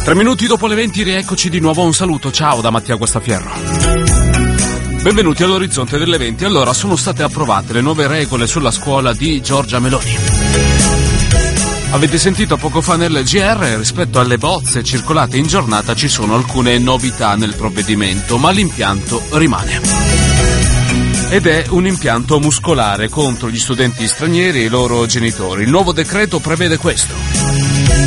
3 minuti dopo le 20, rieccoci di nuovo. Un saluto, ciao da Mattia Guastafierro. Benvenuti all'orizzonte delle 20. Allora, sono state approvate le nuove regole sulla scuola di Giorgia Meloni. Avete sentito poco fa nel GR, rispetto alle bozze circolate in giornata ci sono alcune novità nel provvedimento, ma l'impianto rimane. Ed è un impianto muscolare contro gli studenti stranieri e i loro genitori. Il nuovo decreto prevede questo.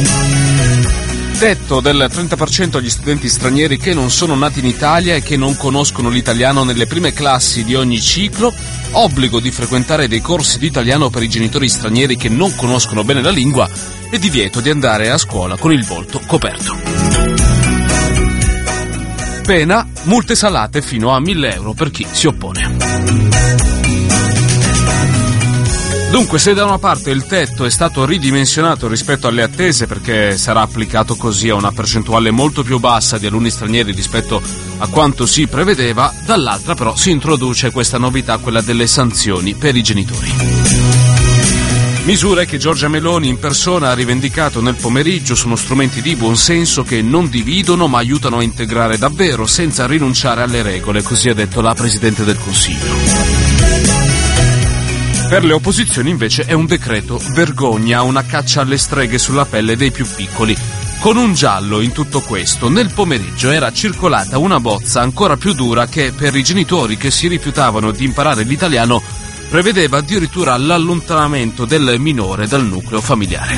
Tetto del 30% agli studenti stranieri che non sono nati in Italia e che non conoscono l'italiano nelle prime classi di ogni ciclo, obbligo di frequentare dei corsi di italiano per i genitori stranieri che non conoscono bene la lingua e divieto di andare a scuola con il volto coperto. Pena, multe salate fino a 1.000 euro per chi si oppone. Dunque, se da una parte il tetto è stato ridimensionato rispetto alle attese perché sarà applicato così a una percentuale molto più bassa di alunni stranieri rispetto a quanto si prevedeva, dall'altra però si introduce questa novità, quella delle sanzioni per i genitori. Misure che Giorgia Meloni in persona ha rivendicato nel pomeriggio sono strumenti di buonsenso che non dividono ma aiutano a integrare davvero senza rinunciare alle regole, così ha detto la Presidente del Consiglio. Per le opposizioni invece è un decreto vergogna, una caccia alle streghe sulla pelle dei più piccoli. Con un giallo in tutto questo, nel pomeriggio era circolata una bozza ancora più dura che per i genitori che si rifiutavano di imparare l'italiano prevedeva addirittura l'allontanamento del minore dal nucleo familiare.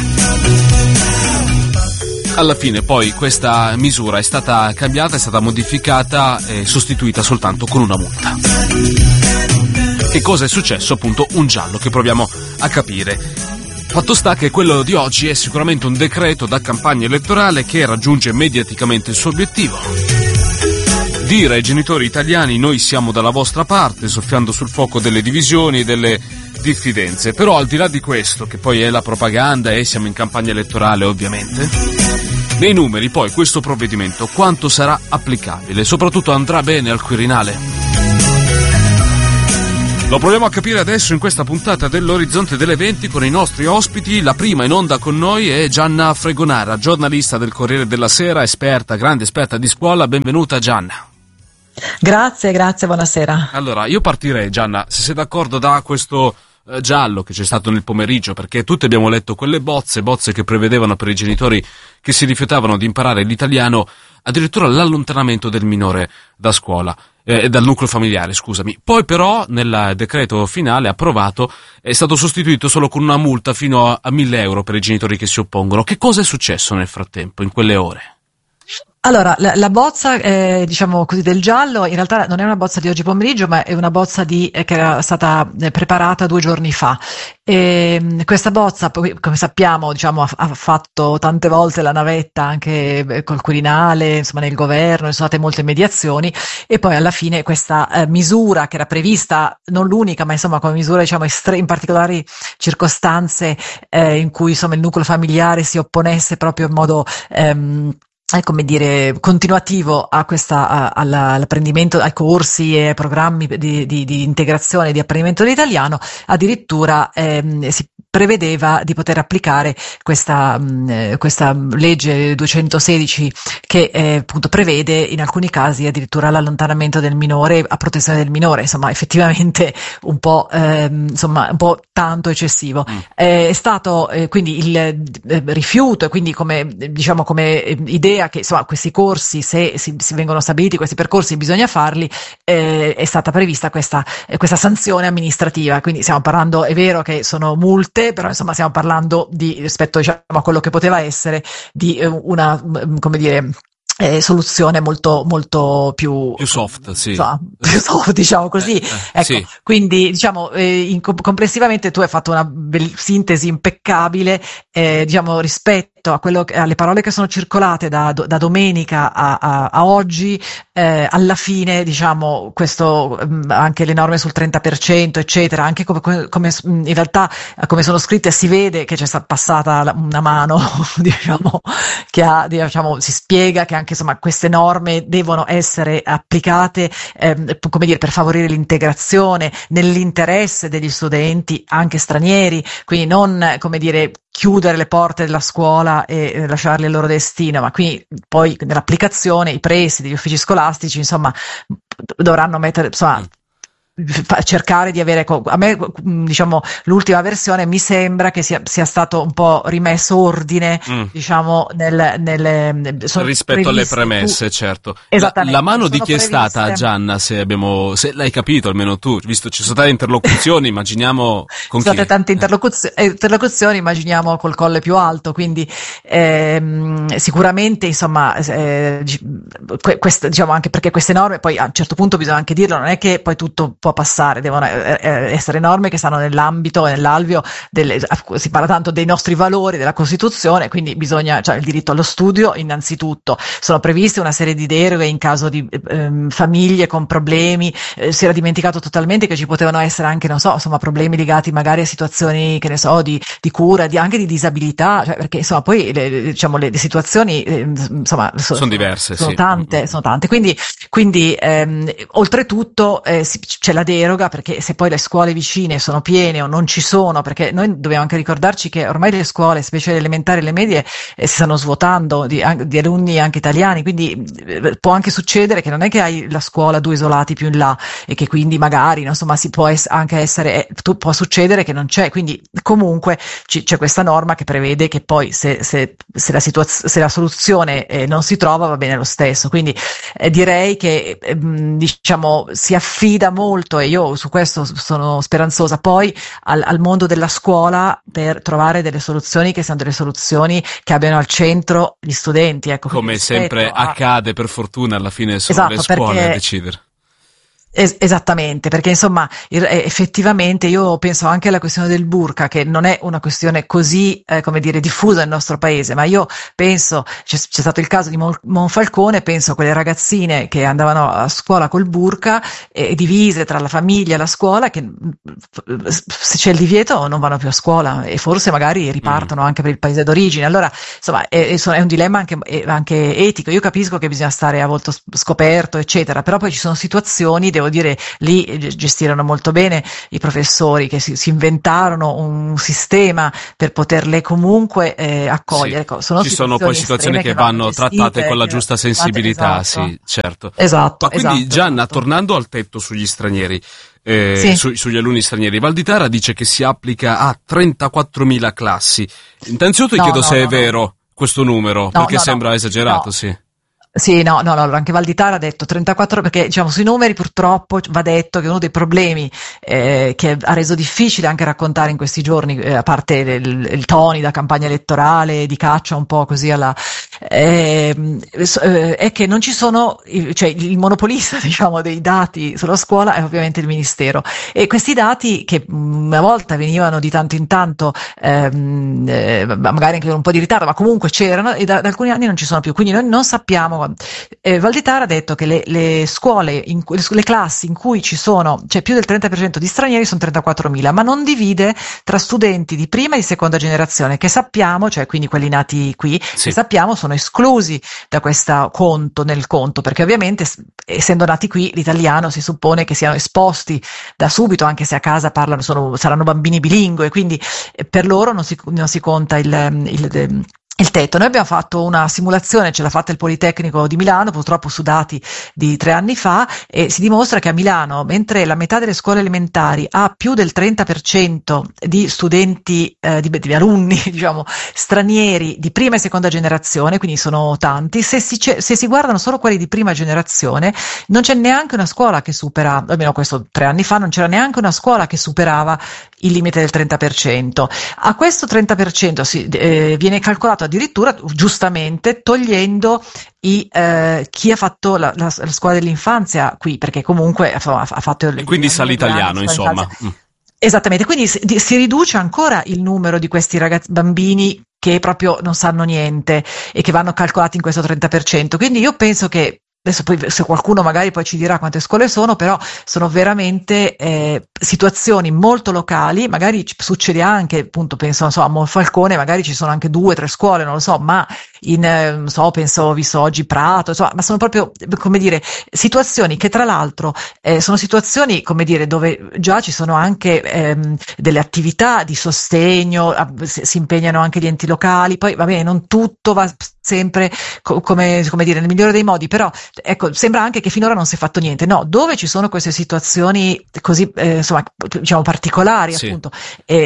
Alla fine poi questa misura è stata cambiata, è stata modificata e sostituita soltanto con una multa. Che cosa è successo? Appunto un giallo che proviamo a capire. Fatto sta che quello di oggi è sicuramente un decreto da campagna elettorale che raggiunge mediaticamente il suo obiettivo. Dire ai genitori italiani noi siamo dalla vostra parte, soffiando sul fuoco delle divisioni e delle diffidenze. Però al di là di questo, che poi è la propaganda e siamo in campagna elettorale ovviamente, nei numeri poi questo provvedimento quanto sarà applicabile? Soprattutto andrà bene al Quirinale? Lo proviamo a capire adesso in questa puntata dell'Orizzonte delle 20 con i nostri ospiti. La prima in onda con noi è Gianna Fregonara, giornalista del Corriere della Sera, esperta, grande esperta di scuola. Benvenuta Gianna. Grazie, buonasera. Allora, io partirei, Gianna, se sei d'accordo, da questo giallo che c'è stato nel pomeriggio, perché tutti abbiamo letto quelle bozze che prevedevano per i genitori che si rifiutavano di imparare l'italiano addirittura l'allontanamento del minore da scuola. Dal nucleo familiare, scusami. Poi però nel decreto finale approvato è stato sostituito solo con una multa fino a 1.000 euro per i genitori che si oppongono. Che cosa è successo nel frattempo, in quelle ore? Allora, la bozza, diciamo così, del giallo, in realtà non è una bozza di oggi pomeriggio, ma è una bozza che era stata preparata 2 giorni fa. Questa bozza, come sappiamo, diciamo, ha fatto tante volte la navetta anche col Quirinale, insomma, nel governo, ci sono state molte mediazioni, e poi alla fine questa misura che era prevista, non l'unica, ma insomma come misura, diciamo, in particolari circostanze in cui, insomma, il nucleo familiare si opponesse proprio in modo come dire, continuativo a all'apprendimento, ai corsi e ai programmi di integrazione e di apprendimento dell'italiano, addirittura si prevedeva di poter applicare questa legge 216 che appunto prevede in alcuni casi addirittura l'allontanamento del minore a protezione del minore. Insomma, effettivamente un po' tanto eccessivo. È stato quindi il rifiuto, e quindi come idea che insomma questi corsi, se si vengono stabiliti questi percorsi, bisogna farli, è stata prevista questa sanzione amministrativa. Quindi stiamo parlando, è vero che sono multe, però insomma stiamo parlando rispetto, diciamo, a quello che poteva essere, di una, come dire, soluzione molto molto più soft, sì. Più soft, diciamo così. Ecco, sì. Quindi diciamo complessivamente tu hai fatto una sintesi impeccabile, diciamo, rispetto a alle parole che sono circolate da domenica a oggi. Alla fine, diciamo, questo, anche le norme sul 30%, eccetera, anche come in realtà come sono scritte, si vede che c'è stata passata una mano, diciamo, si spiega che anche, insomma, queste norme devono essere applicate, come dire, per favorire l'integrazione nell'interesse degli studenti anche stranieri, quindi non, come dire, chiudere le porte della scuola e lasciarli al loro destino, ma qui poi nell'applicazione i presidi, gli uffici scolastici, insomma, dovranno mettere, insomma, cercare di avere, a me diciamo l'ultima versione mi sembra che sia stato un po' rimesso ordine, diciamo rispetto alle premesse, certo. Esattamente. La mano di chi è stata, Gianna, se l'hai capito almeno tu, visto ci sono state interlocuzioni, immaginiamo con chi? Sono state tante interlocuzioni, immaginiamo col colle più alto, quindi sicuramente insomma diciamo, anche perché queste norme poi a un certo punto bisogna anche dirlo, non è che poi tutto può passare, devono essere norme che stanno nell'ambito e nell'alveo si parla tanto dei nostri valori, della Costituzione, quindi bisogna, cioè il diritto allo studio innanzitutto, sono previste una serie di deroghe in caso di famiglie con problemi, si era dimenticato totalmente che ci potevano essere anche, non so, insomma, problemi legati magari a situazioni, che ne so, di cura, anche di disabilità, cioè, perché insomma poi diciamo le situazioni insomma sono diverse, sono sì. tante, quindi oltretutto c'è la deroga, perché se poi le scuole vicine sono piene o non ci sono, perché noi dobbiamo anche ricordarci che ormai le scuole, specie le elementari e le medie, si stanno svuotando di alunni anche italiani, quindi può anche succedere che non è che hai la scuola 2 isolati più in là e che quindi magari, no, insomma, si può anche essere, può succedere che non c'è, quindi comunque c'è questa norma che prevede che poi se la soluzione non si trova, va bene lo stesso, quindi direi che diciamo si affida molto, e io su questo sono speranzosa, poi al mondo della scuola, per trovare delle soluzioni che siano delle soluzioni che abbiano al centro gli studenti, ecco, come sempre accade, per fortuna alla fine sono esatto, le scuole a decidere. Esattamente, perché insomma effettivamente io penso anche alla questione del burqa, che non è una questione così come dire diffusa nel nostro paese, ma io penso, c'è stato il caso di Monfalcone, penso a quelle ragazzine che andavano a scuola col burqa divise tra la famiglia e la scuola, che se c'è il divieto non vanno più a scuola e forse magari ripartono anche per il paese d'origine. Allora insomma è un dilemma anche etico. Io capisco che bisogna stare a volto scoperto eccetera, però poi ci sono situazioni, devo dire, lì gestirono molto bene i professori, che si inventarono un sistema per poterle comunque accogliere. Sì. Ci sono poi situazioni che vanno trattate con la giusta sensibilità, esatto. Sì, certo. Esatto. Ma quindi Gianna, tornando al tetto sugli stranieri, sugli alunni stranieri, Valditara dice che si applica a 34.000 classi. Innanzitutto ti chiedo se è vero questo numero, perché sembra esagerato, sì. Sì, no, anche Valditara ha detto 34, perché diciamo sui numeri purtroppo va detto che uno dei problemi che ha reso difficile anche raccontare in questi giorni, a parte il toni da campagna elettorale, di caccia un po' così è che non ci sono, cioè il monopolista diciamo dei dati sulla scuola è ovviamente il Ministero, e questi dati che una volta venivano di tanto in tanto, magari anche con un po' di ritardo, ma comunque c'erano, e da alcuni anni non ci sono più, quindi noi non sappiamo. Valditara ha detto che le scuole, le classi in cui c'è più del 30% di stranieri sono 34.000, ma non divide tra studenti di prima e di seconda generazione, che sappiamo, cioè quindi quelli nati qui, che sappiamo sono esclusi da questo nel conto, perché ovviamente essendo nati qui l'italiano si suppone che siano esposti da subito, anche se a casa saranno bambini bilingue, quindi per loro non si conta il tetto. Noi abbiamo fatto una simulazione, ce l'ha fatta il Politecnico di Milano, purtroppo su dati di 3 anni fa, e si dimostra che a Milano, mentre la metà delle scuole elementari ha più del 30% di studenti, di alunni, diciamo, stranieri di prima e seconda generazione, quindi sono tanti, se si guardano solo quelli di prima generazione, non c'è neanche una scuola che supera, almeno questo 3 anni fa, non c'era neanche una scuola che superava il limite del 30%. A questo 30% viene calcolato addirittura giustamente togliendo chi ha fatto la scuola dell'infanzia qui, perché comunque ha fatto e quindi sa l'italiano, insomma. Esattamente, quindi si riduce ancora il numero di questi bambini che proprio non sanno niente e che vanno calcolati in questo 30%. Quindi io penso che adesso poi se qualcuno magari poi ci dirà quante scuole sono, però sono veramente situazioni molto locali, magari succede anche, appunto, penso, non so, a Monfalcone magari ci sono anche 2 o 3 scuole, non lo so, ma non so, penso Visoggi, Prato, insomma, ma sono proprio, come dire, situazioni che tra l'altro sono situazioni, come dire, dove già ci sono anche delle attività di sostegno, si impegnano anche gli enti locali, poi va bene, non tutto va sempre come dire, nel migliore dei modi, però ecco, sembra anche che finora non si è fatto niente. No, dove ci sono queste situazioni così, insomma, diciamo particolari, sì, appunto,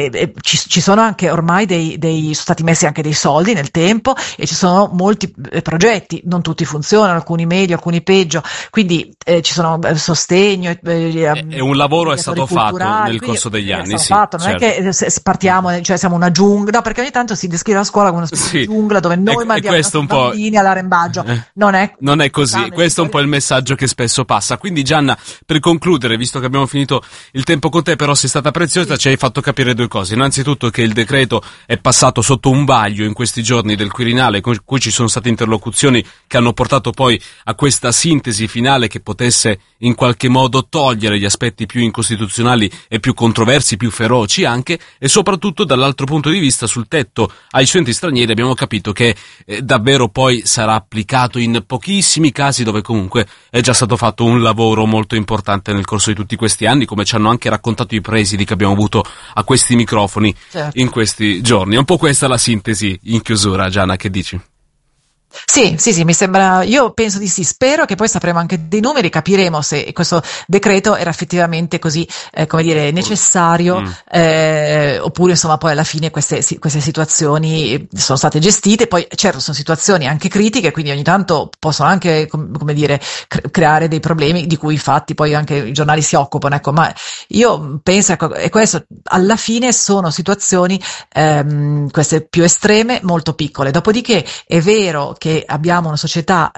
ci sono anche ormai sono stati messi anche dei soldi nel tempo e ci sono molti progetti, non tutti funzionano, alcuni meglio, alcuni peggio, quindi ci sono sostegno. E un lavoro è stato fatto nel corso degli anni, sì, fatto, non certo. è che partiamo, cioè siamo una giungla, no, perché ogni tanto si descrive la scuola come una specie di giungla dove noi mandiamo i nostri bambini all'arrembaggio. Non è così, questo è un po' il messaggio che spesso passa. Quindi Gianna, per concludere, visto che abbiamo finito il tempo con te, però sei stata preziosa, ci hai fatto capire 2 cose. Innanzitutto che il decreto è passato sotto un vaglio in questi giorni del Quirinale, con cui ci sono state interlocuzioni che hanno portato poi a questa sintesi finale che potesse in qualche modo togliere gli aspetti più incostituzionali e più controversi, più feroci anche, e soprattutto dall'altro punto di vista sul tetto ai studenti stranieri abbiamo capito che davvero poi sarà applicato in pochissimi casi dove comunque è già stato fatto un lavoro molto importante nel corso di tutti questi anni, come ci hanno anche raccontato i presidi che abbiamo avuto a questi microfoni, certo, in questi giorni. È un po' questa la sintesi in chiusura. Gianna, che dici? Sì, mi sembra, io penso di sì, spero che poi sapremo anche dei numeri, capiremo se questo decreto era effettivamente così, come dire, necessario, oppure insomma poi alla fine queste situazioni sono state gestite, poi certo sono situazioni anche critiche, quindi ogni tanto possono anche, come dire, creare dei problemi di cui infatti poi anche i giornali si occupano, ecco, ma io penso, ecco, e questo alla fine sono situazioni, queste più estreme, molto piccole, dopodiché è vero che abbiamo una società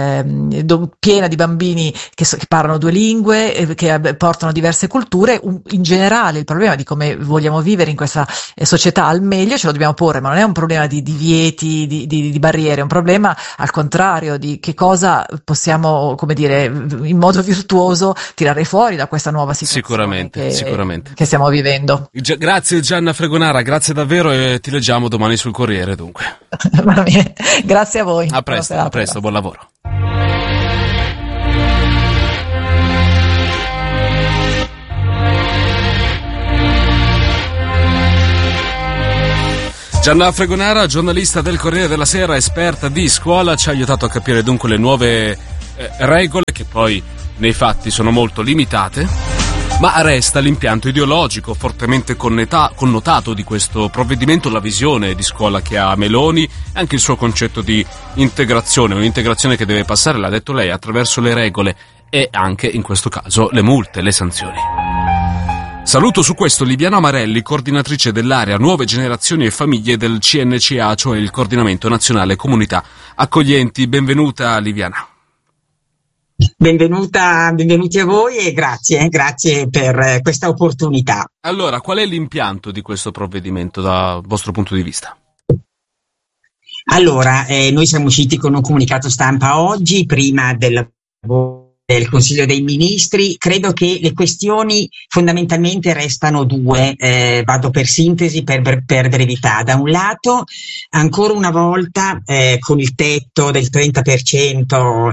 piena di bambini che parlano 2 lingue, che portano diverse culture. In generale il problema di come vogliamo vivere in questa società al meglio ce lo dobbiamo porre, ma non è un problema di divieti, di barriere, è un problema al contrario di che cosa possiamo, come dire, in modo virtuoso tirare fuori da questa nuova situazione sicuramente che stiamo vivendo. Grazie Gianna Fregonara, grazie davvero, e ti leggiamo domani sul Corriere dunque. Va bene, grazie a voi. A presto, buon lavoro. Gianna Fregonara, giornalista del Corriere della Sera, esperta di scuola, ci ha aiutato a capire dunque le nuove regole che poi nei fatti sono molto limitate. Ma resta l'impianto ideologico fortemente connotato di questo provvedimento, la visione di scuola che ha Meloni e anche il suo concetto di integrazione, un'integrazione che deve passare, l'ha detto lei, attraverso le regole e anche in questo caso le multe, le sanzioni. Saluto su questo Liviana Marelli, coordinatrice dell'area Nuove Generazioni e Famiglie del CNCA, cioè il Coordinamento Nazionale Comunità Accoglienti. Benvenuta Liviana. Benvenuti a voi e grazie per questa opportunità. Allora, qual è l'impianto di questo provvedimento dal vostro punto di vista? Allora, noi siamo usciti con un comunicato stampa oggi, prima del Consiglio dei Ministri. Credo che le questioni fondamentalmente restano 2, vado per sintesi, per brevità. Da un lato, ancora una volta, con il tetto del 30%,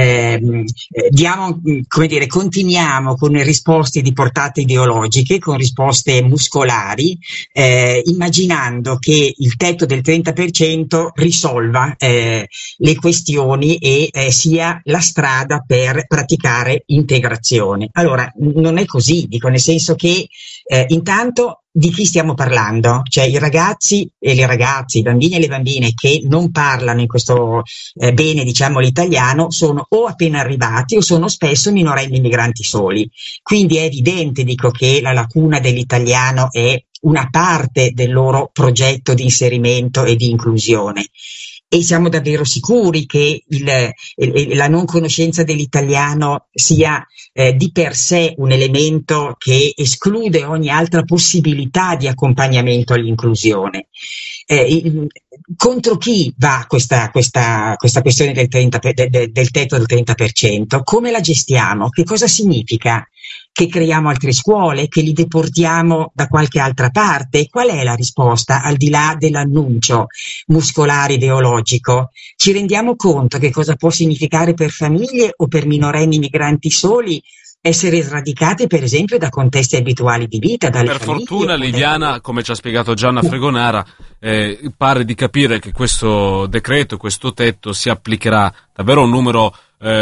continuiamo con risposte di portate ideologiche, con risposte muscolari, immaginando che il tetto del 30% risolva le questioni e sia la strada per praticare integrazione. Allora, non è così, dico, nel senso che intanto di chi stiamo parlando? Cioè i ragazzi e le ragazze, i bambini e le bambine che non parlano in questo bene, diciamo, l'italiano, sono o appena arrivati o sono spesso minorenni migranti soli. Quindi è evidente, dico, che la lacuna dell'italiano è una parte del loro progetto di inserimento e di inclusione. E siamo davvero sicuri che la non conoscenza dell'italiano sia di per sé un elemento che esclude ogni altra possibilità di accompagnamento all'inclusione. contro chi va questa questione del del tetto del 30%? Come la gestiamo? Che cosa significa? Che creiamo altre scuole? Che li deportiamo da qualche altra parte? Qual è la risposta al di là dell'annuncio muscolare ideologico? Ci rendiamo conto che cosa può significare per famiglie o per minorenni migranti soli essere sradicati, per esempio, da contesti abituali di vita, dalle Per famiglie? fortuna, Liviana, come ci ha spiegato Gianna Fregonara, pare di capire che questo decreto, questo tetto, si applicherà davvero a un numero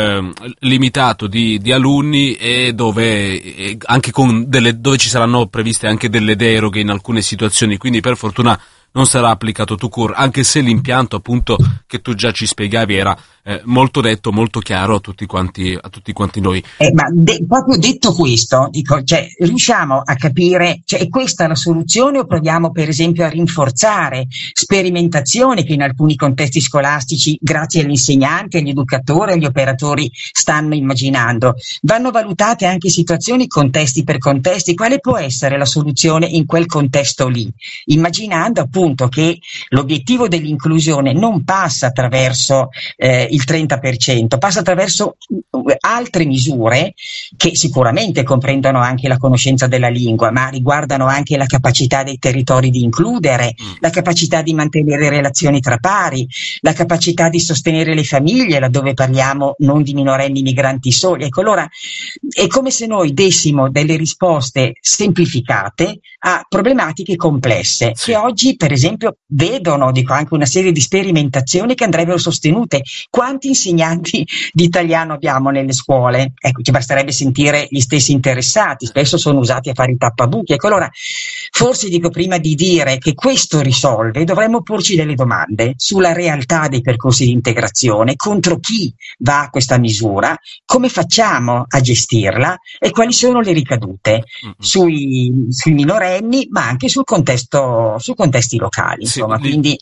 limitato di alunni, e dove anche dove ci saranno previste anche delle deroghe in alcune situazioni, quindi per fortuna non sarà applicato tout court, anche se l'impianto, appunto, che tu già ci spiegavi era molto detto, molto chiaro a tutti quanti noi. Proprio detto questo, dico, cioè, riusciamo a capire, cioè, è questa la soluzione, o proviamo per esempio a rinforzare sperimentazioni che in alcuni contesti scolastici, grazie agli insegnanti, agli educatori, agli operatori, stanno immaginando? Vanno valutate anche situazioni contesti per contesti. Quale può essere la soluzione in quel contesto lì? Immaginando appunto che l'obiettivo dell'inclusione non passa attraverso il 30%, passa attraverso altre misure che sicuramente comprendono anche la conoscenza della lingua, ma riguardano anche la capacità dei territori di includere, la capacità di mantenere relazioni tra pari, la capacità di sostenere le famiglie, laddove parliamo non di minorenni migranti soli. Ecco, allora è come se noi dessimo delle risposte semplificate a problematiche complesse, che oggi per esempio vedono, dico, anche una serie di sperimentazioni che andrebbero sostenute. Quanti insegnanti di italiano abbiamo nelle scuole? Ecco, ci basterebbe sentire gli stessi interessati, spesso sono usati a fare i tappabuchi. Ecco, allora forse, dico, prima di dire che questo risolve, dovremmo porci delle domande sulla realtà dei percorsi di integrazione, contro chi va questa misura, come facciamo a gestirla e quali sono le ricadute sui minorenni, ma anche sui contesti locali, insomma. Quindi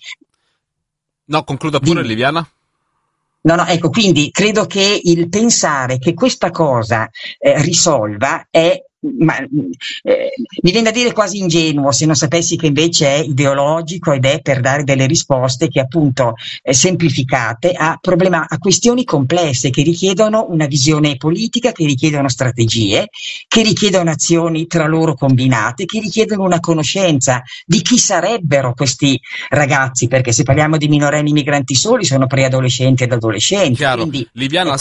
no, concluda pure, Liviana. No, ecco, quindi credo che il pensare che questa cosa risolva è, mi viene da dire, quasi ingenuo, se non sapessi che invece è ideologico ed è per dare delle risposte che appunto semplificate a questioni complesse che richiedono una visione politica, che richiedono strategie, che richiedono azioni tra loro combinate, che richiedono una conoscenza di chi sarebbero questi ragazzi, perché se parliamo di minorenni migranti soli sono preadolescenti ed adolescenti. Chiaro. Quindi, Liviana,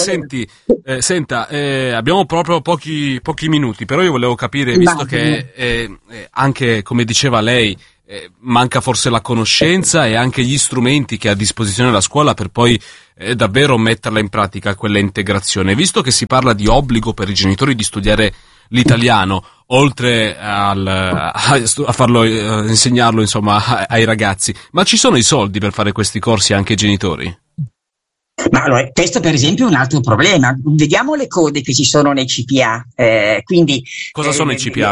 senta, abbiamo proprio pochi minuti, però io volevo capire, visto che anche, come diceva lei, manca forse la conoscenza e anche gli strumenti che ha a disposizione la scuola per poi davvero metterla in pratica quella integrazione, visto che si parla di obbligo per i genitori di studiare l'italiano, oltre a farlo insegnarlo, insomma, ai ragazzi, ma ci sono i soldi per fare questi corsi anche ai genitori? Ma allora, questo per esempio è un altro problema. Vediamo le code che ci sono nei CPA. Quindi, cosa sono i CPA?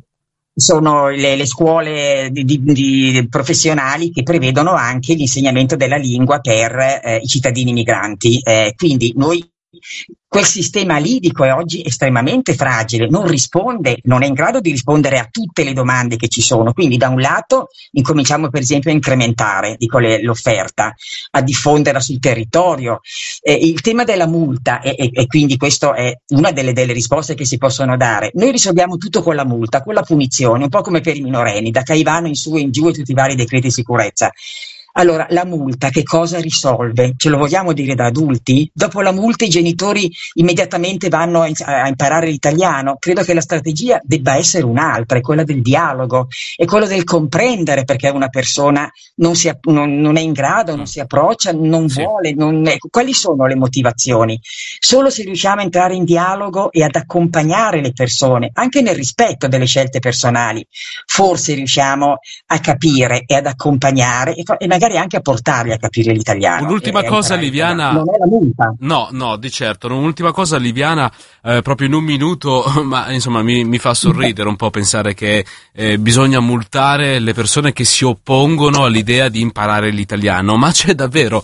Sono le scuole di professionali che prevedono anche l'insegnamento della lingua per i cittadini migranti. Quindi quel sistema lì, dico, è oggi estremamente fragile, non è in grado di rispondere a tutte le domande che ci sono. Quindi da un lato incominciamo per esempio a incrementare, dico, l'offerta, a diffonderla sul territorio. Il tema della multa, e quindi questo è una delle risposte che si possono dare. Noi risolviamo tutto con la multa, con la punizione, un po' come per i minorenni, da Caivano in su e in giù e tutti i vari decreti di sicurezza. Allora, la multa che cosa risolve? Ce lo vogliamo dire da adulti? Dopo la multa i genitori immediatamente vanno a imparare l'italiano? Credo che la strategia debba essere un'altra, è quella del dialogo, è quello del comprendere perché una persona non è in grado, non si approccia, non vuole, quali sono le motivazioni? Solo se riusciamo a entrare in dialogo e ad accompagnare le persone, anche nel rispetto delle scelte personali, forse riusciamo a capire e ad accompagnare e magari anche a portarli a capire l'italiano. Un'ultima cosa, Liviana. Non è la multa. No, di certo. Un'ultima cosa, Liviana, proprio in un minuto, ma insomma mi fa sorridere un po' pensare che bisogna multare le persone che si oppongono all'idea di imparare l'italiano. Ma c'è davvero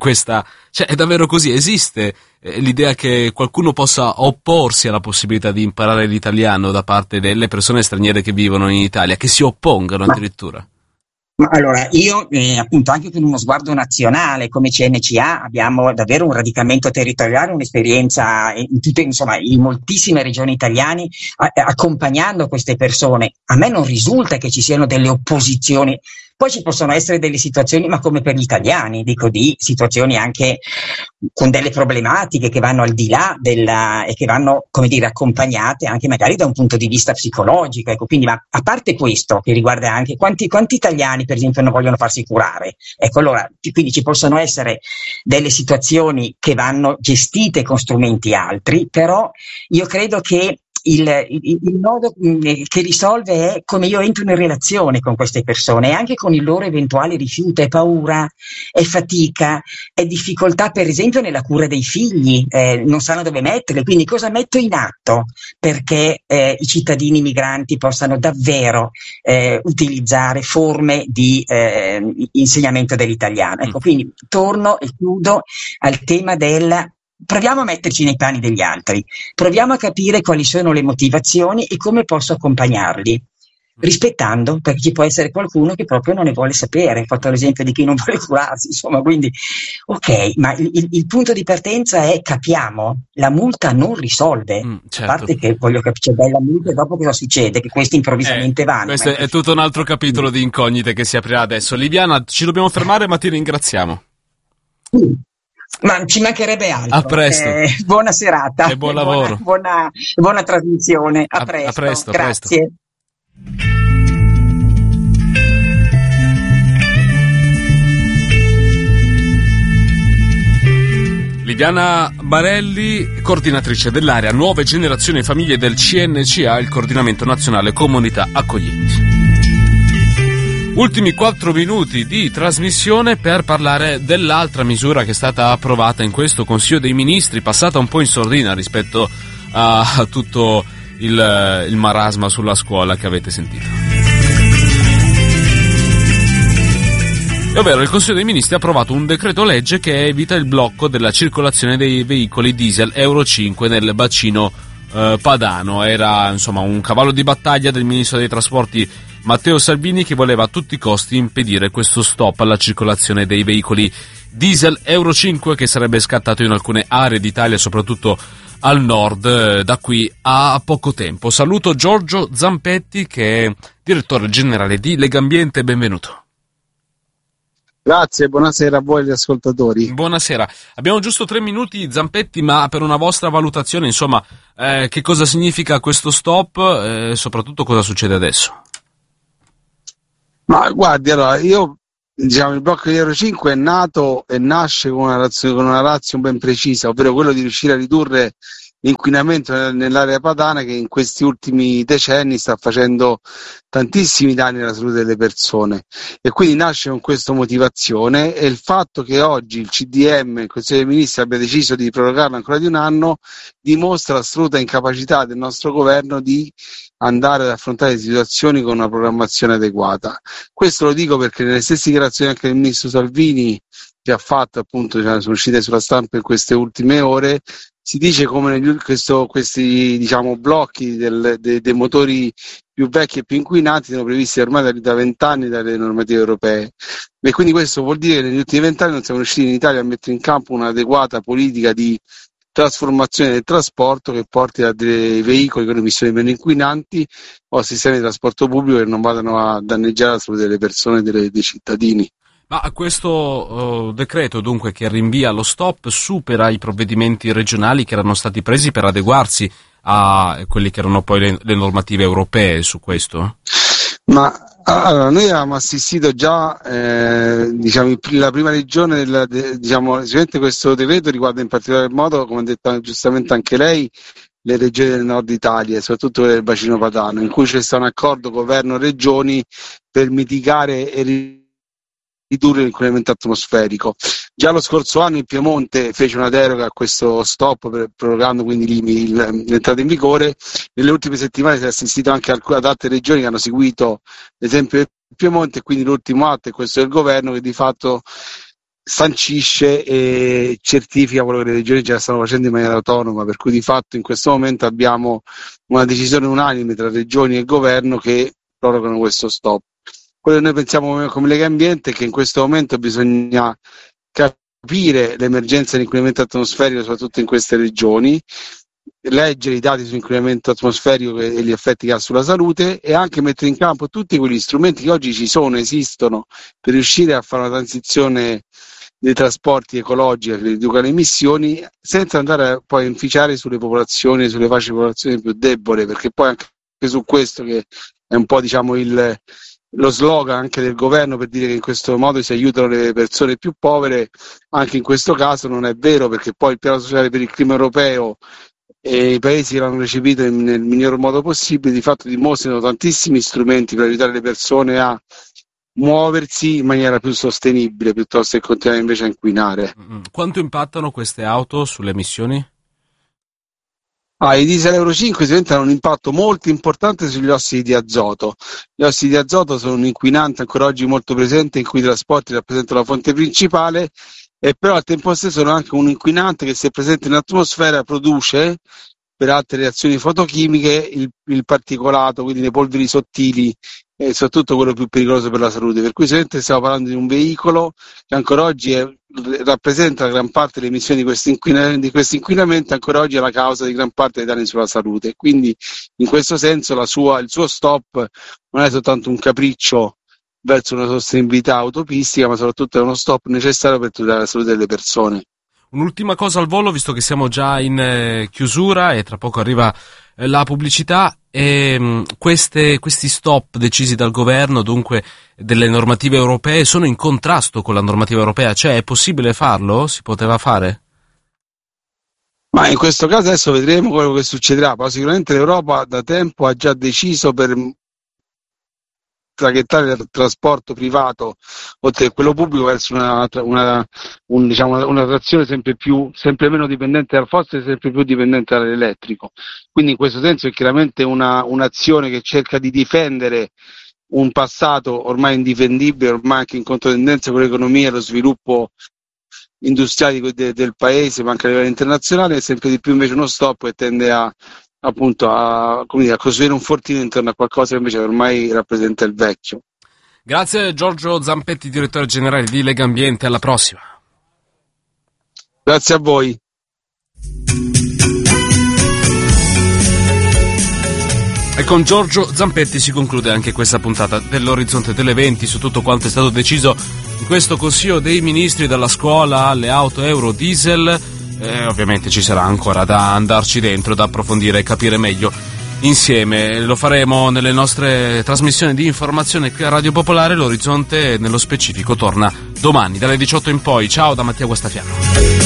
è davvero così? Esiste l'idea che qualcuno possa opporsi alla possibilità di imparare l'italiano da parte delle persone straniere che vivono in Italia, che si oppongano addirittura? Ma allora, io appunto anche con uno sguardo nazionale come CNCA abbiamo davvero un radicamento territoriale, un'esperienza insomma, in moltissime regioni italiane accompagnando queste persone. A me non risulta che ci siano delle opposizioni. Poi ci possono essere delle situazioni, ma come per gli italiani, dico di situazioni anche con delle problematiche che vanno al di là e che vanno, come dire, accompagnate anche magari da un punto di vista psicologico. Ecco, quindi, ma a parte questo, che riguarda anche quanti italiani, per esempio, non vogliono farsi curare. Ecco, allora, quindi ci possono essere delle situazioni che vanno gestite con strumenti altri, però io credo che il nodo che risolve è come io entro in relazione con queste persone e anche con il loro eventuale rifiuto, è paura, è fatica, è difficoltà per esempio nella cura dei figli, non sanno dove metterli, quindi cosa metto in atto perché i cittadini migranti possano davvero utilizzare forme di insegnamento dell'italiano. Ecco, quindi torno e chiudo al tema proviamo a metterci nei panni degli altri, proviamo a capire quali sono le motivazioni e come posso accompagnarli, rispettando, perché ci può essere qualcuno che proprio non ne vuole sapere. Ho fatto l'esempio di chi non vuole curarsi, insomma, quindi ok, ma il punto di partenza è: capiamo, la multa non risolve, certo. A parte che voglio capire, c'è la multa e dopo cosa succede? Che questi improvvisamente vanno. Questo è tutto un altro capitolo di incognite che si aprirà adesso. Liviana, ci dobbiamo fermare, ma ti ringraziamo. Ma ci mancherebbe altro. A presto. Buona serata e buon lavoro. Buona trasmissione. A presto. Grazie. Liviana Barelli, coordinatrice dell'area Nuove Generazioni e Famiglie del CNCA, il Coordinamento Nazionale Comunità Accoglienti. Ultimi 4 minuti di trasmissione per parlare dell'altra misura che è stata approvata in questo Consiglio dei Ministri, passata un po' in sordina rispetto a tutto il marasma sulla scuola che avete sentito. Ovvero, il Consiglio dei Ministri ha approvato un decreto legge che evita il blocco della circolazione dei veicoli diesel Euro 5 nel bacino padano. Era insomma un cavallo di battaglia del Ministro dei Trasporti Matteo Salvini, che voleva a tutti i costi impedire questo stop alla circolazione dei veicoli diesel Euro 5 che sarebbe scattato in alcune aree d'Italia, soprattutto al nord, da qui a poco tempo. Saluto Giorgio Zampetti, che è direttore generale di Legambiente. Benvenuto. Grazie, buonasera a voi gli ascoltatori. Buonasera. Abbiamo giusto 3 minuti, Zampetti, ma per una vostra valutazione, insomma, che cosa significa questo stop e soprattutto cosa succede adesso? Ma guardi, allora, il blocco di Euro 5 è nato e nasce con una ratio ben precisa, ovvero quello di riuscire a ridurre l'inquinamento nell'area padana, che in questi ultimi decenni sta facendo tantissimi danni alla salute delle persone, e quindi nasce con questa motivazione. E il fatto che oggi il CDM, il Consiglio dei Ministri, abbia deciso di prorogarlo ancora di un anno dimostra l'assoluta incapacità del nostro governo di andare ad affrontare le situazioni con una programmazione adeguata. Questo lo dico perché nelle stesse dichiarazioni anche del ministro Salvini, che ha fatto, appunto, sono uscite sulla stampa in queste ultime ore, si dice come questi blocchi dei motori più vecchi e più inquinanti sono previsti ormai da 20 anni dalle normative europee, e quindi questo vuol dire che negli ultimi 20 anni non siamo riusciti in Italia a mettere in campo un'adeguata politica di trasformazione del trasporto che porti a dei veicoli con emissioni meno inquinanti o a sistemi di trasporto pubblico che non vadano a danneggiare la salute delle persone e dei cittadini. Ma questo decreto, dunque, che rinvia lo stop, supera i provvedimenti regionali che erano stati presi per adeguarsi a quelli che erano poi le normative europee su questo? Ma allora, noi avevamo assistito già, la prima regione, sicuramente questo decreto riguarda in particolar modo, come ha detto giustamente anche lei, le regioni del nord Italia e soprattutto quelle del bacino padano, in cui c'è stato un accordo governo-regioni per mitigare e ridurre l'inquinamento atmosferico. Già lo scorso anno il Piemonte fece una deroga a questo stop, prorogando quindi l'entrata in vigore. Nelle ultime settimane si è assistito anche ad altre regioni che hanno seguito l'esempio del Piemonte, e quindi l'ultimo atto è questo del governo, che di fatto sancisce e certifica quello che le regioni già stanno facendo in maniera autonoma, per cui di fatto in questo momento abbiamo una decisione unanime tra regioni e governo che prorogano questo stop. Quello che noi pensiamo come Lega Ambiente è che in questo momento bisogna capire l'emergenza di inquinamento atmosferico, soprattutto in queste regioni, leggere i dati sull'inquinamento atmosferico e gli effetti che ha sulla salute, e anche mettere in campo tutti quegli strumenti che oggi esistono per riuscire a fare una transizione dei trasporti ecologica che riduca le emissioni, senza andare poi a inficiare sulle popolazioni, sulle fasce di popolazione più deboli, perché poi anche su questo, che è un po' diciamo lo slogan anche del governo per dire che in questo modo si aiutano le persone più povere, anche in questo caso non è vero, perché poi il piano sociale per il clima europeo e i paesi che l'hanno recepito nel miglior modo possibile di fatto dimostrano tantissimi strumenti per aiutare le persone a muoversi in maniera più sostenibile piuttosto che continuare invece a inquinare. Quanto impattano queste auto sulle emissioni? I diesel Euro 5 hanno un impatto molto importante sugli ossidi di azoto. Gli ossidi di azoto sono un inquinante ancora oggi molto presente, in cui i trasporti rappresentano la fonte principale, e però al tempo stesso sono anche un inquinante che, se presente in atmosfera, produce per altre reazioni fotochimiche il particolato, quindi le polveri sottili, e soprattutto quello più pericoloso per la salute. Per cui stiamo parlando di un veicolo che ancora oggi rappresenta la gran parte delle emissioni di questi inquinamenti, ancora oggi è la causa di gran parte dei danni sulla salute. Quindi in questo senso il suo stop non è soltanto un capriccio verso una sostenibilità autopistica, ma soprattutto è uno stop necessario per tutelare la salute delle persone. Un'ultima cosa al volo, visto che siamo già in chiusura e tra poco arriva la pubblicità, e questi stop decisi dal governo, dunque delle normative europee, sono in contrasto con la normativa europea? Cioè, è possibile farlo? Si poteva fare? Ma in questo caso adesso vedremo quello che succederà, però sicuramente l'Europa da tempo ha già deciso per traghettare il trasporto privato oltre a quello pubblico verso una trazione sempre meno dipendente dal fossile e sempre più dipendente dall'elettrico. Quindi in questo senso è chiaramente un'azione che cerca di difendere un passato ormai indifendibile, ormai anche in controtendenza con l'economia e lo sviluppo industriale del paese, ma anche a livello internazionale, e sempre di più invece uno stop che tende a costruire un fortino intorno a qualcosa che invece ormai rappresenta il vecchio. Grazie Giorgio Zampetti, direttore generale di Lega Ambiente, alla prossima. Grazie a voi. E con Giorgio Zampetti si conclude anche questa puntata dell'Orizzonte delle 20 su tutto quanto è stato deciso in questo Consiglio dei Ministri, dalla scuola alle auto Euro Diesel. Ovviamente ci sarà ancora da andarci dentro, da approfondire e capire meglio insieme. Lo faremo nelle nostre trasmissioni di informazione qui a Radio Popolare. L'Orizzonte nello specifico torna domani dalle 18 in poi. Ciao da Mattia Guastafiano.